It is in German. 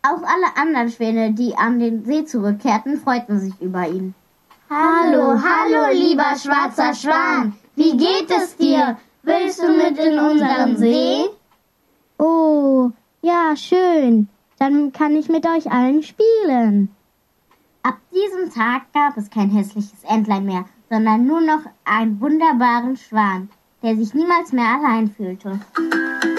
Auch alle anderen Schwäne, die an den See zurückkehrten, freuten sich über ihn. Hallo, hallo, lieber schwarzer Schwan. Wie geht es dir? Willst du mit in unseren See? Oh, ja, schön. Dann kann ich mit euch allen spielen. Ab diesem Tag gab es kein hässliches Entlein mehr, sondern nur noch einen wunderbaren Schwan, der sich niemals mehr allein fühlte.